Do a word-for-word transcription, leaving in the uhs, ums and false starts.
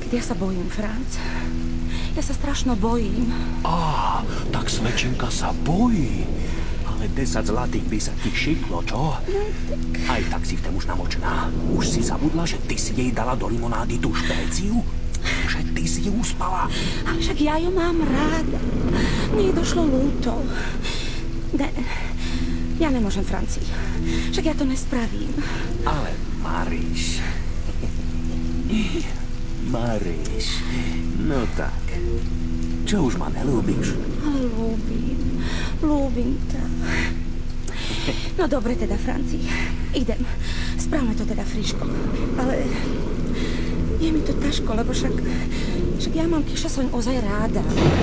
Ja sa bojím, Franc. Ja sa strašno bojím. Á, tak slečenka sa bojí. Ale desať zlatých by sa ti šiklo, čo? Aj tak si v tom už namočená. Už si zabudla, že ty si jej dala do limonády tú špéciu? Že ty si ju uspala? Ale však ja ju mám ráda. Mne jej došlo ľúto. Ne, ja nemôžem, Franci. Však ja to nespravím. Ale Maríš... Maríš... No tak... Čo už ma nelúbíš? Ale ľúbim. Ľúbim ťa. No dobre teda, Franci. Idem. Správame to teda friško. Ale... Je mi to ťažko, lebo však... Však ja mám Kišasoň ozaj ráda.